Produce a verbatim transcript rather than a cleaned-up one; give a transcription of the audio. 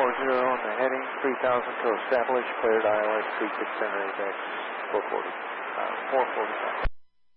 zero on the heading, three thousand to establish, cleared I L S three six center, X four forty, uh, four forty-five.